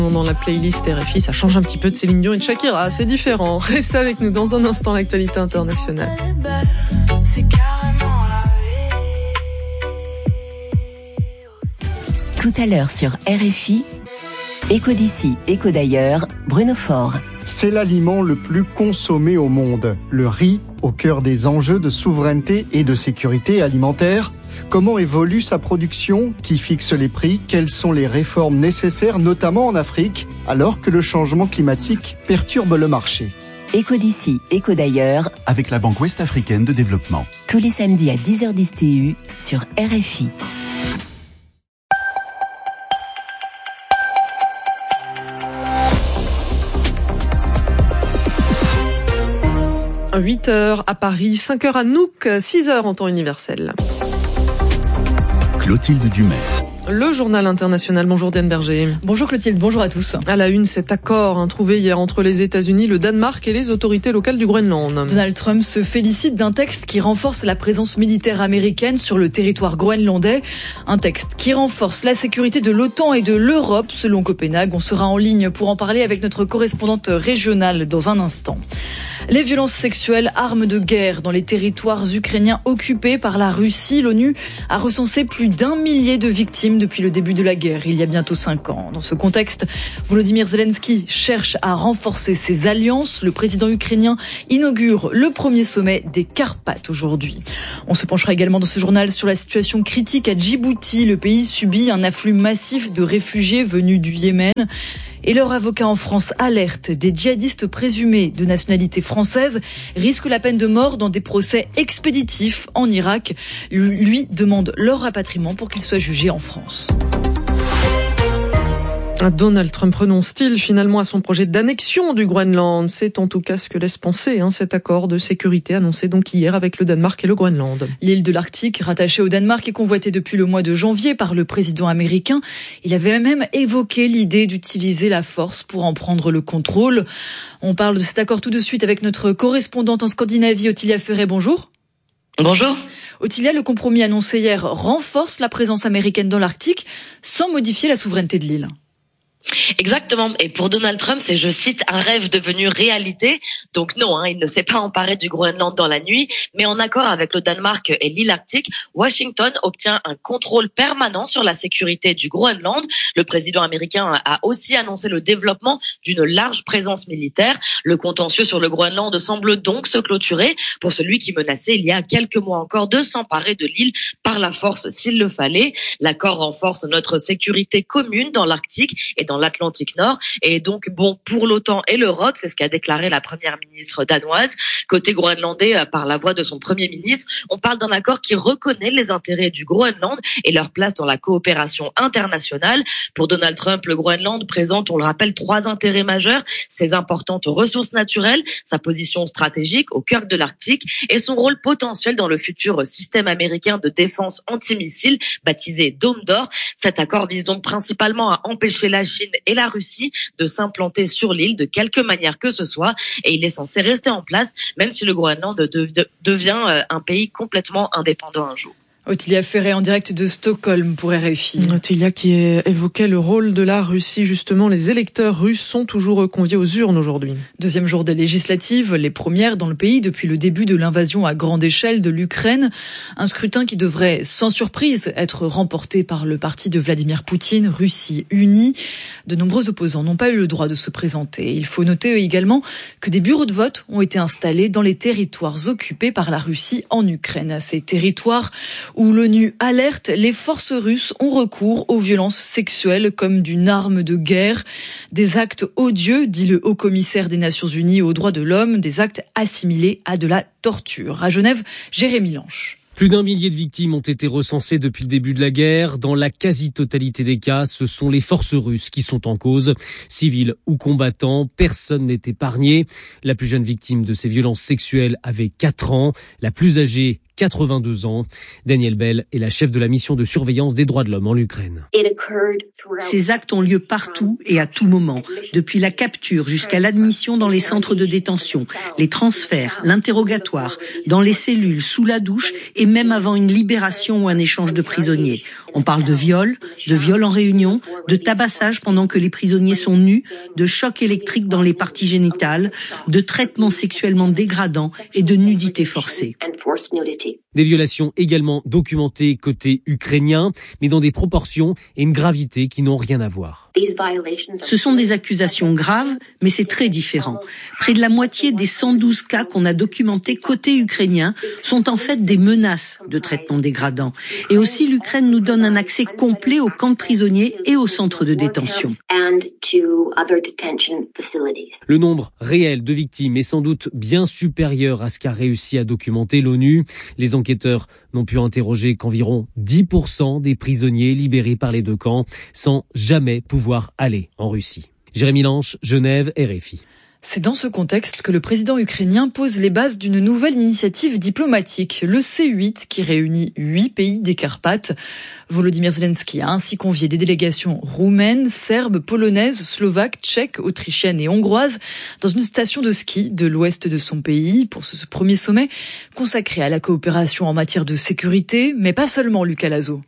Dans la playlist RFI, ça change un petit peu de Céline Dion et de Shakira, c'est différent. Restez avec nous dans un instant, l'actualité internationale. Tout à l'heure sur RFI, Écho d'ici, écho d'ailleurs, Bruno Faure. C'est l'aliment le plus consommé au monde. Le riz, au cœur des enjeux de souveraineté et de sécurité alimentaire. Comment évolue sa production? Qui fixe les prix? Quelles sont les réformes nécessaires, notamment en Afrique, alors que le changement climatique perturbe le marché? Écho d'ici, écho d'ailleurs, avec la Banque Ouest-Africaine de Développement. Tous les samedis à 10h10 TU sur RFI. À 8h à Paris, 5h à Nuuk, 6h en temps universel. Clotilde Dumais. Le journal international. Bonjour Diane Berger. Bonjour Clotilde, bonjour à tous. À la une, cet accord trouvé hier entre les États-Unis, le Danemark et les autorités locales du Groenland. Donald Trump se félicite d'un texte qui renforce la présence militaire américaine sur le territoire groenlandais. Un texte qui renforce la sécurité de l'OTAN et de l'Europe, selon Copenhague. On sera en ligne pour en parler avec notre correspondante régionale dans un instant. Les violences sexuelles, armes de guerre dans les territoires ukrainiens occupés par la Russie. L'ONU a recensé plus d'1 millier de victimes depuis le début de la guerre, il y a bientôt 5 ans. Dans ce contexte, Volodymyr Zelensky cherche à renforcer ses alliances. Le président ukrainien inaugure le premier sommet des Carpates aujourd'hui. On se penchera également dans ce journal sur la situation critique à Djibouti. Le pays subit un afflux massif de réfugiés venus du Yémen. Et leur avocat en France alerte, des djihadistes présumés de nationalité française risquent la peine de mort dans des procès expéditifs en Irak. Lui demande leur rapatriement pour qu'ils soient jugés en France. Donald Trump renonce-t-il finalement à son projet d'annexion du Groenland? C'est en tout cas ce que laisse penser cet accord de sécurité annoncé donc hier avec le Danemark et le Groenland. L'île de l'Arctique, rattachée au Danemark, est convoitée depuis le mois de janvier par le président américain. Il avait même évoqué l'idée d'utiliser la force pour en prendre le contrôle. On parle de cet accord tout de suite avec notre correspondante en Scandinavie, Ottilia Ferret. Bonjour. Bonjour. Ottilia, le compromis annoncé hier renforce la présence américaine dans l'Arctique sans modifier la souveraineté de l'île. Exactement. Et pour Donald Trump, c'est, je cite, un rêve devenu réalité. Donc non, il ne s'est pas emparé du Groenland dans la nuit, mais en accord avec le Danemark et l'île Arctique, Washington obtient un contrôle permanent sur la sécurité du Groenland. Le président américain a aussi annoncé le développement d'une large présence militaire. Le contentieux sur le Groenland semble donc se clôturer pour celui qui menaçait il y a quelques mois encore de s'emparer de l'île par la force s'il le fallait. L'accord renforce notre sécurité commune dans l'Arctique et dans l'Atlantique Nord, et donc bon pour l'OTAN et l'Europe, c'est ce qu'a déclaré la première ministre danoise. Côté groenlandais, par la voix de son premier ministre, on parle d'un accord qui reconnaît les intérêts du Groenland et leur place dans la coopération internationale. Pour Donald Trump, le Groenland présente, on le rappelle, 3 intérêts majeurs: ses importantes ressources naturelles, sa position stratégique au cœur de l'Arctique et son rôle potentiel dans le futur système américain de défense antimissile baptisé Dôme d'Or. Cet accord vise donc principalement à empêcher la Chine et la Russie de s'implanter sur l'île de quelque manière que ce soit, et il est censé rester en place même si le Groenland devient un pays complètement indépendant un jour. Ottilia Ferret en direct de Stockholm pour RFI. Ottilia qui évoquait le rôle de la Russie. Justement, les électeurs russes sont toujours conviés aux urnes aujourd'hui. Deuxième jour des législatives, les premières dans le pays depuis le début de l'invasion à grande échelle de l'Ukraine. Un scrutin qui devrait sans surprise être remporté par le parti de Vladimir Poutine, Russie Unie. De nombreux opposants n'ont pas eu le droit de se présenter. Il faut noter également que des bureaux de vote ont été installés dans les territoires occupés par la Russie en Ukraine. Ces territoires où l'ONU alerte, les forces russes ont recours aux violences sexuelles comme d'une arme de guerre. Des actes odieux, dit le haut-commissaire des Nations Unies aux droits de l'homme, des actes assimilés à de la torture. À Genève, Jérémy Lanche. Plus d'1 millier de victimes ont été recensées depuis le début de la guerre. Dans la quasi-totalité des cas, ce sont les forces russes qui sont en cause. Civils ou combattants, personne n'est épargné. La plus jeune victime de ces violences sexuelles avait 4 ans. La plus âgée, 82 ans. Danielle Bell est la chef de la mission de surveillance des droits de l'homme en Ukraine. Ces actes ont lieu partout et à tout moment, depuis la capture jusqu'à l'admission dans les centres de détention, les transferts, l'interrogatoire, dans les cellules, sous la douche et même avant une libération ou un échange de prisonniers. On parle de viol en réunion, de tabassage pendant que les prisonniers sont nus, de chocs électriques dans les parties génitales, de traitements sexuellement dégradants et de nudité forcée. Des violations également documentées côté ukrainien, mais dans des proportions et une gravité qui n'ont rien à voir. Ce sont des accusations graves, mais c'est très différent. Près de la moitié des 112 cas qu'on a documentés côté ukrainien sont en fait des menaces de traitements dégradants. Et aussi, l'Ukraine nous donne un accès complet aux camps de prisonniers et aux centres de détention. Le nombre réel de victimes est sans doute bien supérieur à ce qu'a réussi à documenter l'ONU. Les enquêteurs n'ont pu interroger qu'environ 10% des prisonniers libérés par les deux camps, sans jamais pouvoir aller en Russie. Jérémy Lanche, Genève, RFI. C'est dans ce contexte que le président ukrainien pose les bases d'une nouvelle initiative diplomatique, le C8, qui réunit 8 pays des Carpates. Volodymyr Zelensky a ainsi convié des délégations roumaines, serbes, polonaises, slovaques, tchèques, autrichiennes et hongroises dans une station de ski de l'ouest de son pays pour ce premier sommet consacré à la coopération en matière de sécurité, mais pas seulement, Lucas Lazo.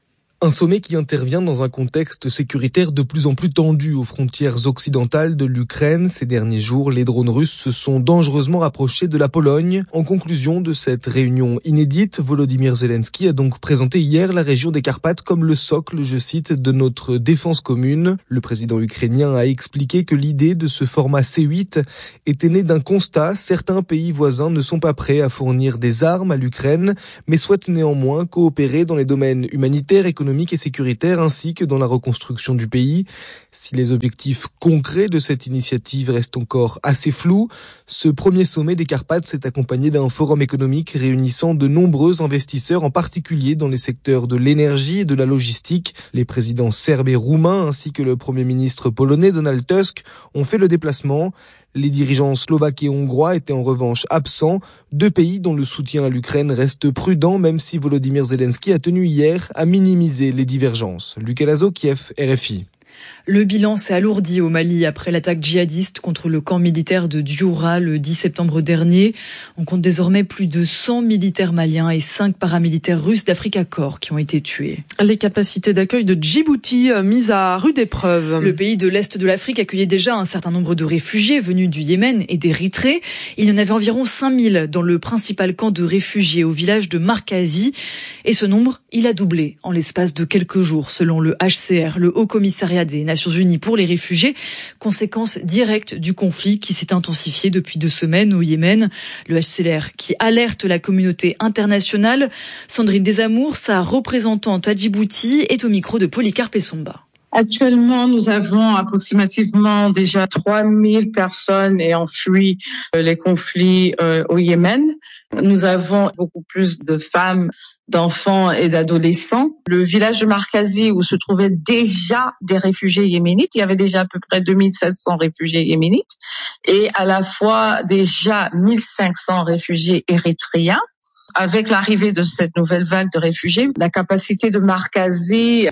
Un sommet qui intervient dans un contexte sécuritaire de plus en plus tendu aux frontières occidentales de l'Ukraine. Ces derniers jours, les drones russes se sont dangereusement rapprochés de la Pologne. En conclusion de cette réunion inédite, Volodymyr Zelensky a donc présenté hier la région des Carpates comme le socle, je cite, de notre défense commune. Le président ukrainien a expliqué que l'idée de ce format C8 était née d'un constat. Certains pays voisins ne sont pas prêts à fournir des armes à l'Ukraine, mais souhaitent néanmoins coopérer dans les domaines humanitaires, économiques et sécuritaire ainsi que dans la reconstruction du pays. Si les objectifs concrets de cette initiative restent encore assez flous, ce premier sommet des Carpates s'est accompagné d'un forum économique réunissant de nombreux investisseurs, en particulier dans les secteurs de l'énergie et de la logistique. Les présidents serbes et roumains ainsi que le premier ministre polonais Donald Tusk ont fait le déplacement. Les dirigeants slovaques et hongrois étaient en revanche absents, deux pays dont le soutien à l'Ukraine reste prudent, même si Volodymyr Zelensky a tenu hier à minimiser les divergences. Lucas Lazo, Kiev, RFI. Le bilan s'est alourdi au Mali après l'attaque djihadiste contre le camp militaire de Djoura le 10 septembre dernier. On compte désormais plus de 100 militaires maliens et 5 paramilitaires russes d'Africa Corps qui ont été tués. Les capacités d'accueil de Djibouti mises à rude épreuve. Le pays de l'Est de l'Afrique accueillait déjà un certain nombre de réfugiés venus du Yémen et d'Érythrée. Il y en avait environ 5000 dans le principal camp de réfugiés au village de Markazi. Et ce nombre, il a doublé en l'espace de quelques jours, selon le HCR, le Haut Commissariat des Nations Unies pour les réfugiés, conséquence directe du conflit qui s'est intensifié depuis 2 semaines au Yémen. Le HCR qui alerte la communauté internationale. Sandrine Desamours, sa représentante à Djibouti, est au micro de Polycarpe Essomba. Actuellement, nous avons approximativement déjà 3000 personnes ayant fui les conflits au Yémen. Nous avons beaucoup plus de femmes, d'enfants et d'adolescents. Le village de Markazi où se trouvaient déjà des réfugiés yéménites, il y avait déjà à peu près 2700 réfugiés yéménites et à la fois déjà 1500 réfugiés érythréens. Avec l'arrivée de cette nouvelle vague de réfugiés, la capacité de Markazi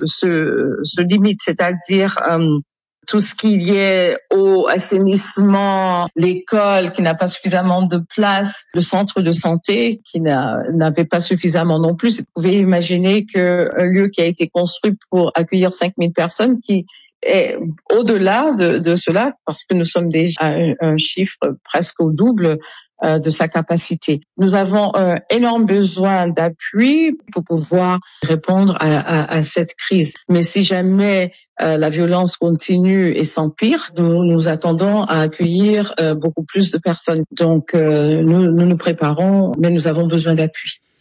se limite, c'est-à-dire tout ce qui y est eau, assainissement, l'école qui n'a pas suffisamment de place, le centre de santé qui n'avait pas suffisamment non plus. Vous pouvez imaginer qu'un lieu qui a été construit pour accueillir 5000 personnes qui est au-delà de cela, parce que nous sommes déjà à un chiffre presque au double de sa capacité. Nous avons un énorme besoin d'appui pour pouvoir répondre à cette crise. Mais si jamais la violence continue et s'empire, nous attendons à accueillir beaucoup plus de personnes. Donc nous nous préparons, mais nous avons besoin d'appui.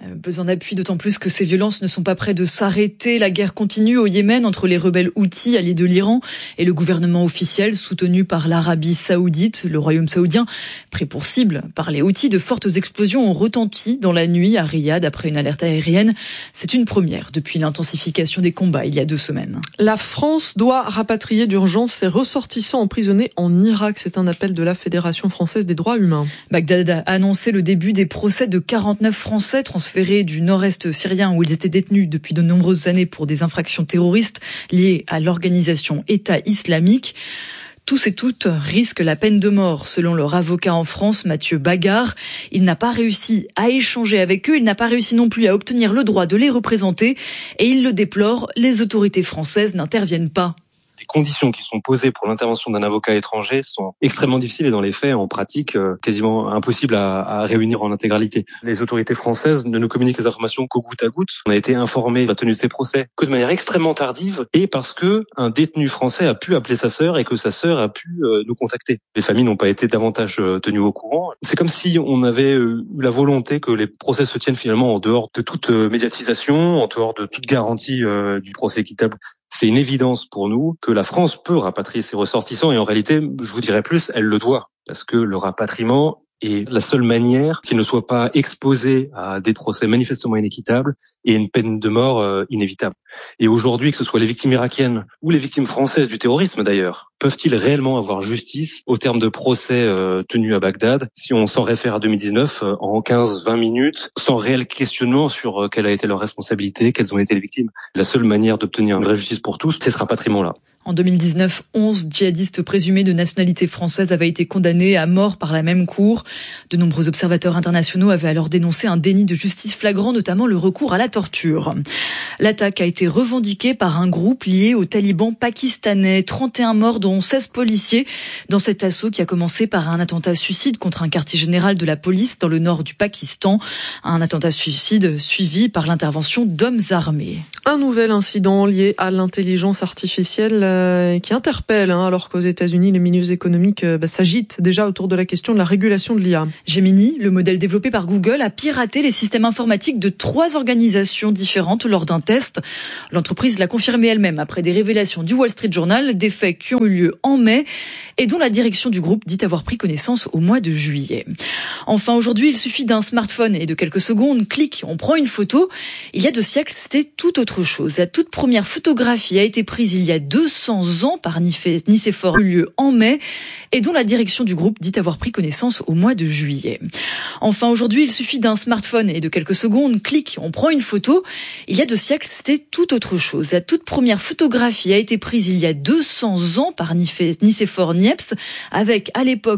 Besoin d'appui, d'autant plus que ces violences ne sont pas près de s'arrêter. La guerre continue au Yémen entre les rebelles Houthis, alliés de l'Iran, et le gouvernement officiel soutenu par l'Arabie Saoudite. Le royaume saoudien, pris pour cible par les Houthis, de fortes explosions ont retenti dans la nuit à Riyad après une alerte aérienne. C'est une première depuis l'intensification des combats il y a 2 semaines. La France doit rapatrier d'urgence ses ressortissants emprisonnés en Irak. C'est un appel de la Fédération française des droits humains. Bagdad a annoncé le début des procès de 49 Français transférés du nord-est syrien où ils étaient détenus depuis de nombreuses années pour des infractions terroristes liées à l'organisation État islamique. Tous et toutes risquent la peine de mort, selon leur avocat en France, Mathieu Bagard. Il n'a pas réussi à échanger avec eux, il n'a pas réussi non plus à obtenir le droit de les représenter et il le déplore, les autorités françaises n'interviennent pas. Les conditions qui sont posées pour l'intervention d'un avocat étranger sont extrêmement difficiles et dans les faits, en pratique, quasiment impossibles à réunir en intégralité. Les autorités françaises ne nous communiquent les informations qu'au goutte à goutte. On a été informé de la tenue de ces procès que de manière extrêmement tardive et parce que un détenu français a pu appeler sa sœur et que sa sœur a pu nous contacter. Les familles n'ont pas été davantage tenues au courant. C'est comme si on avait eu la volonté que les procès se tiennent finalement en dehors de toute médiatisation, en dehors de toute garantie du procès équitable. C'est une évidence pour nous que la France peut rapatrier ses ressortissants et en réalité, je vous dirais plus, elle le doit. Parce que le rapatriement est la seule manière qu'ils ne soient pas exposés à des procès manifestement inéquitables et une peine de mort inévitable. Et aujourd'hui, que ce soit les victimes irakiennes ou les victimes françaises du terrorisme d'ailleurs, peuvent-ils réellement avoir justice au terme de procès tenus à Bagdad si on s'en réfère à 2019 en 15-20 minutes, sans réel questionnement sur quelle a été leur responsabilité, quelles ont été les victimes? La seule manière d'obtenir une vraie justice pour tous, c'est ce rapatriement-là. En 2019, 11 djihadistes présumés de nationalité française avaient été condamnés à mort par la même cour. De nombreux observateurs internationaux avaient alors dénoncé un déni de justice flagrant, notamment le recours à la torture. L'attaque a été revendiquée par un groupe lié aux talibans pakistanais. 31 morts, dont 16 policiers, dans cet assaut qui a commencé par un attentat suicide contre un quartier général de la police dans le nord du Pakistan. Un attentat suicide suivi par l'intervention d'hommes armés. Un nouvel incident lié à l'intelligence artificielle qui interpelle, alors qu'aux États-Unis, les milieux économiques s'agitent déjà autour de la question de la régulation de l'IA. Gemini, le modèle développé par Google, a piraté les systèmes informatiques de 3 organisations différentes lors d'un test. L'entreprise l'a confirmé elle-même après des révélations du Wall Street Journal, des faits qui ont eu lieu en mai et dont la direction du groupe dit avoir pris connaissance au mois de juillet. Enfin, aujourd'hui, il suffit d'un smartphone et de quelques secondes, clic, on prend une photo. Il y a 2 siècles, c'était tout autre chose. La toute première photographie a été prise il y a 200 ans par Nicéphore, eu lieu en mai, et dont la direction du groupe dit avoir pris connaissance au mois de juillet. Enfin, aujourd'hui, il suffit d'un smartphone et de quelques secondes, clic, on prend une photo. Il y a 2 siècles, c'était tout autre chose. La toute première photographie a été prise il y a 200 ans par Nicéphore Niepce, avec à l'époque